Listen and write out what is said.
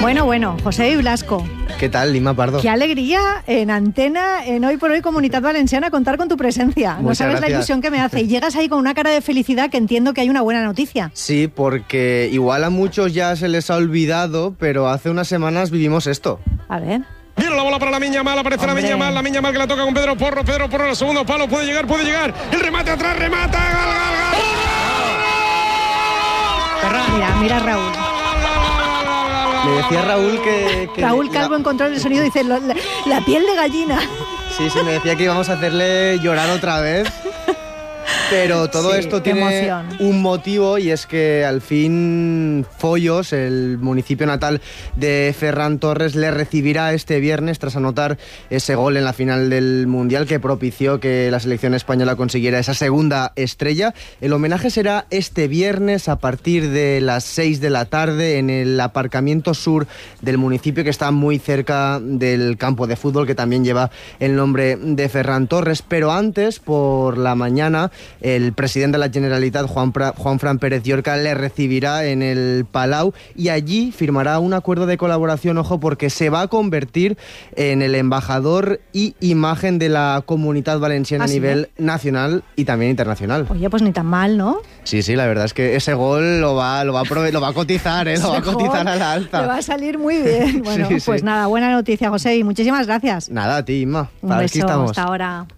Bueno, José y Blasco. ¿Qué tal, Lima Pardo? Qué alegría en Antena, en Hoy por Hoy Comunitat Valenciana, contar con tu presencia. Muchas no sabes gracias. La ilusión que me hace. Y llegas ahí con una cara de felicidad que entiendo que hay una buena noticia. Sí, porque igual a muchos ya se les ha olvidado, pero hace unas semanas vivimos esto. A ver. Viene la bola para Lamine Yamal, aparece Lamine Yamal que la toca con Pedro Porro al segundo palo, puede llegar, el remate atrás, remata, gol. Mira Raúl. Me decía Raúl que Raúl Calvo en control del sonido dice la piel de gallina. Sí, me decía que íbamos a hacerle llorar otra vez. Pero todo esto tiene un motivo, y es que al fin Foios, el municipio natal de Ferran Torres, le recibirá este viernes tras anotar ese gol en la final del Mundial que propició que la selección española consiguiera esa segunda estrella. El homenaje será este viernes a partir de las 6 de la tarde en el aparcamiento sur del municipio, que está muy cerca del campo de fútbol que también lleva el nombre de Ferran Torres. Pero antes, por la mañana, el presidente de la Generalitat, Juanfran Pérez Llorca, le recibirá en el Palau y allí firmará un acuerdo de colaboración, ojo, porque se va a convertir en el embajador y imagen de la Comunitat Valenciana a nivel nacional y también internacional. Oye, pues ni tan mal, ¿no? Sí, la verdad es que ese gol lo va a cotizar, lo va a cotizar a la alta. Le va a salir muy bien. Bueno, pues nada, buena noticia, José, y muchísimas gracias. Nada, a ti, Inma. Un beso, Aquí estamos. Hasta ahora.